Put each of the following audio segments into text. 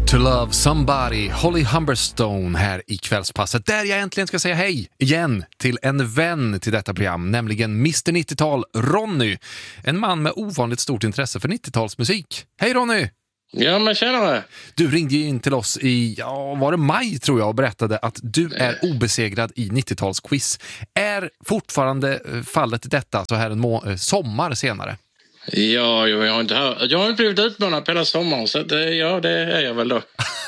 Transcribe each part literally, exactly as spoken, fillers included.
To Love Somebody, Holly Humberstone här i kvällspasset, där jag äntligen ska säga hej igen till en vän till detta program, nämligen mister nittiotal Ronny, en man med ovanligt stort intresse för nittiotalsmusik. Hej Ronny! Ja, men tjänare. Du ringde ju in till oss i, ja, var det maj tror jag, och berättade att du är obesegrad i nittiotalsquiz. Är fortfarande fallet detta så här en må- sommar senare? Ja, jag har inte, hör, jag har inte blivit utmanad på hela sommaren, så det, ja, det är jag väl då.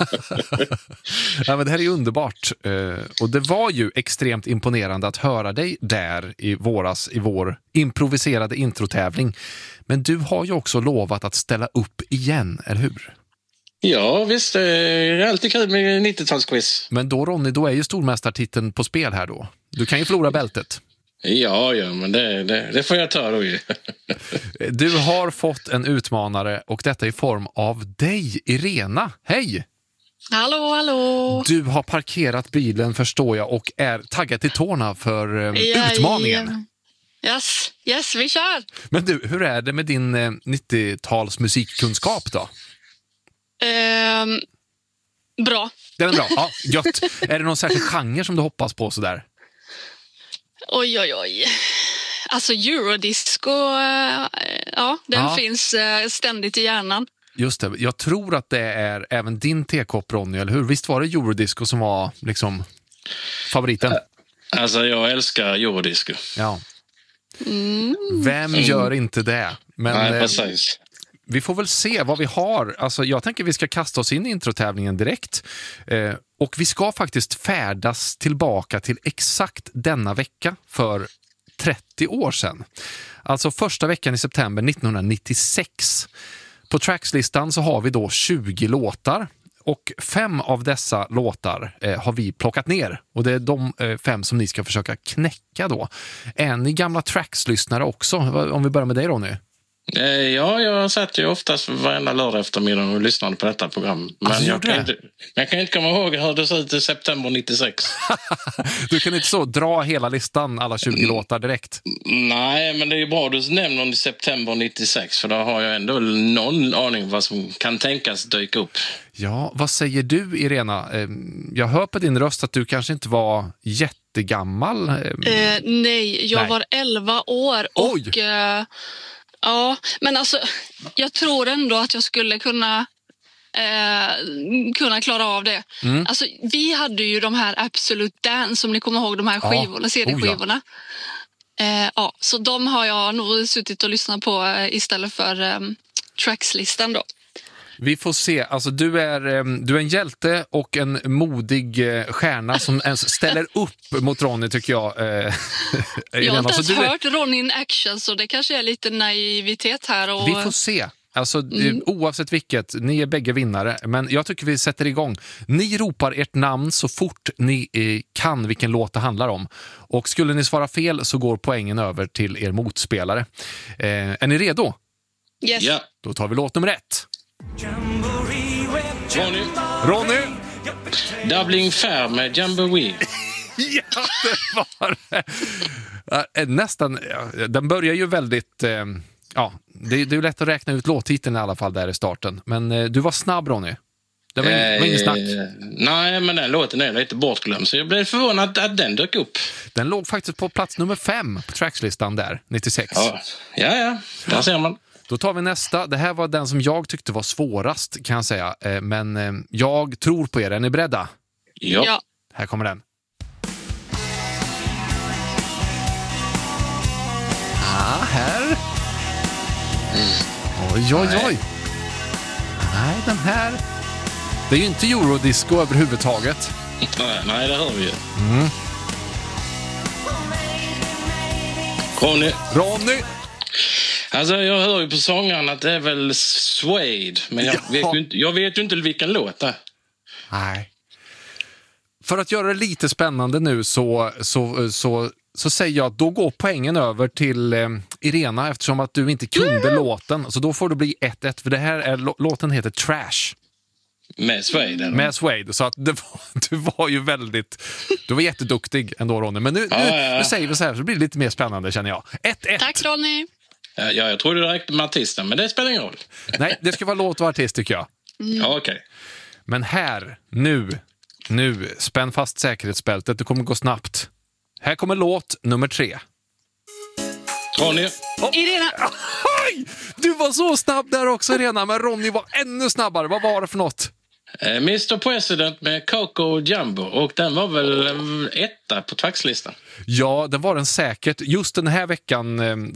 Ja, men det här är ju underbart. Och det var ju extremt imponerande att höra dig där i våras i vår improviserade introtävling. Men du har ju också lovat att ställa upp igen, eller hur? Ja, visst. Det är alltid kul med nittiotalsquiz. Men då Ronny, då är ju stormästartiteln på spel här då. Du kan ju förlora bältet. Ja, ja, men det, det, det får jag ta då ju. Du har fått en utmanare och detta i form av dig, Irena. Hej! Hallå, hallå! Du har parkerat bilen förstår jag och är taggad till tårna för um, ja, utmaningen. Yes, yes, vi kör! Men du, hur är det med din eh, nittiotals musikkunskap då? Ehm, bra. Den är bra, ja, gött. Är det någon särskild genre som du hoppas på sådär? Oj, oj, oj. Alltså eurodisco, äh, ja, den ja. finns äh, ständigt i hjärnan. Just det, jag tror att det är även din tekopp, Ronny, eller hur? Visst var det eurodisco som var liksom favoriten? Alltså, jag älskar eurodisco. Ja. Mm. Vem gör inte det? Men, Nej, precis. Eh, vi får väl se vad vi har. Alltså, jag tänker vi ska kasta oss in i introtävlingen direkt. Eh, och vi ska faktiskt färdas tillbaka till exakt denna vecka för trettio år sedan. Alltså första veckan i september nittonhundranittiosex. På trackslistan så har vi då tjugo låtar. Och fem av dessa låtar eh, har vi plockat ner. Och det är de eh, fem som ni ska försöka knäcka då. Är ni gamla tracks-lyssnare också? Om vi börjar med dig, Ronny. Ja, jag satt ju oftast varenda lördag eftermiddag och lyssnade på detta program. Men alltså, jag, kan inte, jag kan inte komma ihåg hur det ser ut i september nittiosex. Du kan inte så dra hela listan, alla tjugo mm. låtar direkt. Nej, men det är ju bra du nämner i september nittiosex, för då har jag ändå någon aning vad som kan tänkas dyka upp. Ja, vad säger du, Irena? Jag hör på din röst att du kanske inte var jättegammal. Eh, nej, jag nej. var elva år och... Oj! Eh, ja, men alltså, jag tror ändå att jag skulle kunna eh, kunna klara av det. Mm. Alltså, vi hade ju de här Absolute Dance, som ni kommer ihåg, de här skivorna, ja. C D-skivorna. Oh, ja. Eh, ja, så de har jag nog suttit och lyssnat på eh, istället för eh, trackslistan då. Vi får se. Alltså, du, är, du är en hjälte och en modig stjärna som ens ställer upp mot Ronny, tycker jag. Jag har inte ens hört är... Ronny in action, så det kanske är lite naivitet här. Och... Vi får se. Alltså, mm. Oavsett vilket, ni är bägge vinnare. Men jag tycker vi sätter igång. Ni ropar ert namn så fort ni eh, kan vilken låt det handlar om. Och skulle ni svara fel så går poängen över till er motspelare. Eh, är ni redo? Yes. Ja. Då tar vi låt nummer ett. Ronny. Ronny. Dublin Fair med Jamboree. Ja, det var det. Nästan, ja, den börjar ju väldigt... Eh, ja, det, det är ju lätt att räkna ut låttiteln i alla fall där i starten. Men eh, du var snabb, Ronny. Det var, eh, var ingen snack. Nej, men den låten är lite bortglömd, så jag blev förvånad att den dök upp. Den låg faktiskt på plats nummer fem på trackslistan där, nittiosex. Ja, ja, ja. Där ja. ser man. Då tar vi nästa. Det här var den som jag tyckte var svårast, kan jag säga. Men jag tror på er. Är ni beredda? Ja. ja. Här kommer den. Ah, här. Mm. Oj, oj, oj. Nej. Nej, den här. Det är ju inte eurodisco överhuvudtaget. Nej, nej, det hör vi ju. Mm. Ronny. Ronny. Alltså, jag hör ju på sångaren att det är väl Suede, men jag, ja. vet, ju inte, jag vet ju inte vilken låt det är. Nej. För att göra det lite spännande nu så, så, så, så säger jag att då går poängen över till eh, Irena, eftersom att du inte kunde mm. låten. Så då får det bli ett ett, för det här är, låten heter Trash. Med Suede, eller? Med Suede, så att det var, du var ju väldigt... Du var jätteduktig ändå, Ronny. Men nu, ja, nu, ja, ja. nu säger vi så här, så blir det lite mer spännande, känner jag. ett ett. Tack, Ronny. Ja, jag trodde det räckte med artisten, men det spelar ingen roll. Nej, det ska vara låt och artist, tycker jag. Mm. Ja, okej. Okay. Men här, nu, nu, spänn fast säkerhetsbältet. Det kommer gå snabbt. Här kommer låt nummer tre. Ronny. Oh. Irena. Oj! Du var så snabb där också, Irena, men Ronny var ännu snabbare. Vad var det för något? Eh, mister President med Coco Jumbo. Och den var väl eh, etta på tvaxlistan. Ja, den var den säkert. Just den här veckan eh,